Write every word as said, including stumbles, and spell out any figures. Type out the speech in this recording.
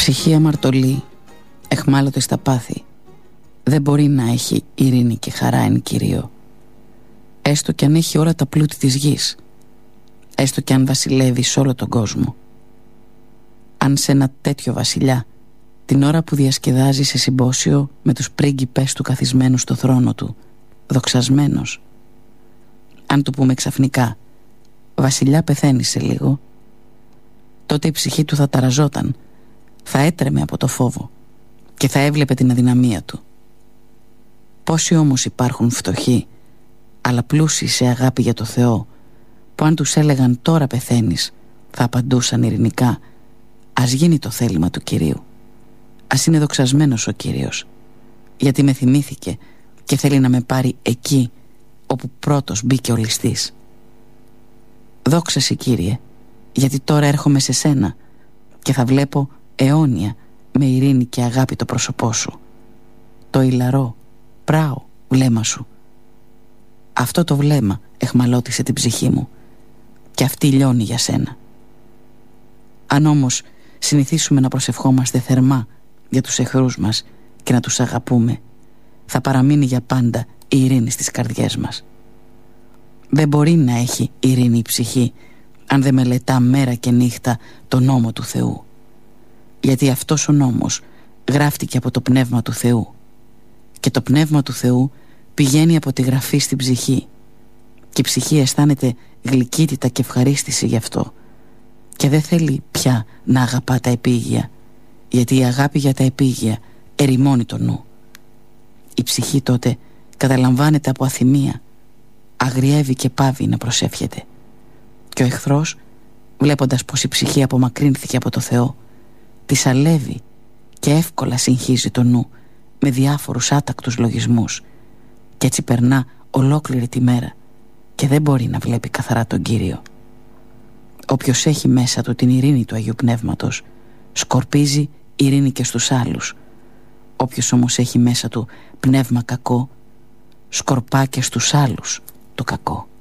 Ψυχή αμαρτωλή, εχμάλωτη στα πάθη, δεν μπορεί να έχει ειρήνη και χαρά εν Κυρίω. Έστω κι αν έχει όλα τα πλούτη της γης, έστω κι αν βασιλεύει σε όλο τον κόσμο. Αν σε ένα τέτοιο βασιλιά, την ώρα που διασκεδάζει σε συμπόσιο με τους πρίγκιπες του καθισμένου στο θρόνο του, δοξασμένος, αν του πούμε ξαφνικά «Βασιλιά, πεθαίνεις σε λίγο», τότε η ψυχή του θα ταραζόταν, θα έτρεμε από το φόβο και θα έβλεπε την αδυναμία του. Πόσοι όμως υπάρχουν φτωχοί αλλά πλούσιοι σε αγάπη για το Θεό, που αν τους έλεγαν «τώρα πεθαίνεις», θα απαντούσαν ειρηνικά «ας γίνει το θέλημα του Κυρίου, ας είναι δοξασμένος ο Κύριος, γιατί με θυμήθηκε και θέλει να με πάρει εκεί όπου πρώτος μπήκε ο ληστής. Δόξα Συ, Κύριε, γιατί τώρα έρχομαι σε σένα και θα βλέπω αιώνια με ειρήνη και αγάπη το πρόσωπό σου, το ηλαρό, πράω βλέμμα σου». Αυτό το βλέμμα εχμαλώτισε την ψυχή μου και αυτή λιώνει για σένα. Αν όμως συνηθίσουμε να προσευχόμαστε θερμά για τους εχθρούς μας και να τους αγαπούμε, θα παραμείνει για πάντα η ειρήνη στις καρδιές μας. Δεν μπορεί να έχει ειρήνη η ψυχή αν δεν μελετά μέρα και νύχτα το νόμο του Θεού, γιατί αυτός ο νόμος γράφτηκε από το Πνεύμα του Θεού και το Πνεύμα του Θεού πηγαίνει από τη γραφή στην ψυχή και η ψυχή αισθάνεται γλυκύτητα και ευχαρίστηση γι' αυτό και δεν θέλει πια να αγαπά τα επίγεια, γιατί η αγάπη για τα επίγεια ερημώνει το νου. Η ψυχή τότε καταλαμβάνεται από αθυμία, αγριεύει και πάβει να προσεύχεται και ο εχθρός, βλέποντας πως η ψυχή απομακρύνθηκε από το Θεό, της αλεύει και εύκολα συγχύζει το νου με διάφορους άτακτους λογισμούς και έτσι περνά ολόκληρη τη μέρα και δεν μπορεί να βλέπει καθαρά τον Κύριο. Όποιος έχει μέσα του την ειρήνη του Αγίου Πνεύματος σκορπίζει ειρήνη και στους άλλους. Όποιος όμως έχει μέσα του πνεύμα κακό σκορπά και στους άλλους το κακό.